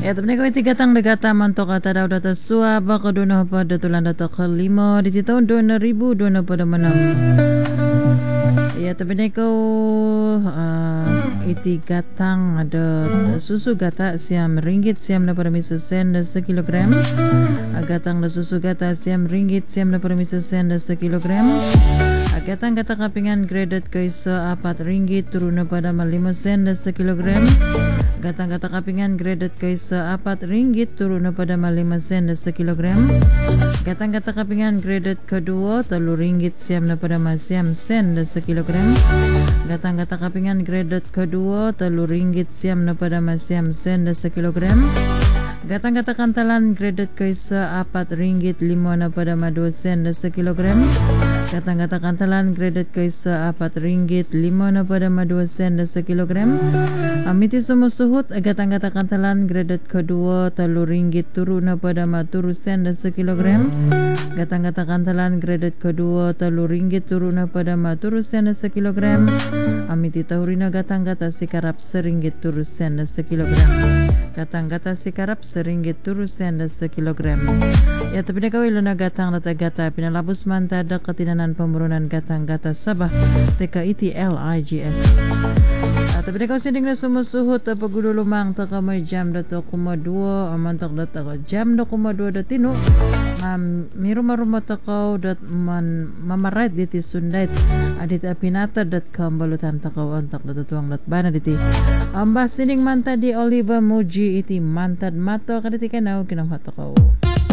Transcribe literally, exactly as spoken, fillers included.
Ya temen ko iti gatang dagata manto kata daw data suaba kaduna pa datulan data kalima di tahun dua ribu dua pada menang. Ya temen ko uh, iti gatang ada susu gata siam ringgit siam na paramisa sen da sekilogram. Gatang da susu gata siam ringgit siam na paramisa sen da sekilogram. Gatang gata kapingan graded kaisa apat ringgit turun na pada lima sen da sekilogram. Gatang gata kapingan graded kaisa apat ringgit turun na pada lima sen da sekilogram. Gatang gata kapingan graded kedua telu ringgit siam na pada siam sen da sekilogram. Gatang gata kapingan graded kedua telu ringgit siam na pada siam sen da sekilogram. Gatang gata kantalan graded kaisa apat ringgit lima na pada dua sen da sekilogram. Gatang gata kantalan graded kaisa apat ringgit lima na pada dua sen da sekilogram. Amiti semua suhut gatang gata kantalan graded kedua telu ringgit turun na pada turu sen da sekilogram. Gatang gata kantalan graded kedua telu ringgit turun na pada turu sen da sekilogram. Amiti tahurina gatang gata sikarap seringgit turu sen da sekilogram. Gatang gata sikarap seringgit turu sen da sekilogram. Ya tapi nak kawin luna gatang data gata pinalabus manta ada ketinanan pemerunan gatang gata Sabah T K I T L I G S. Tapi nak kawin sinding na semua suhut pagulo lumang takamay jam data kuma dua amantak data jam data kuma dua datino. Um, miruma-ruma takaw dat man mamarait diti sundait adit apinata dot com balutan takaw antak data tuang dat bana diti ambas sining manta di Oliva Muji iti mantad mato kaditi kanaw kinamhat takaw.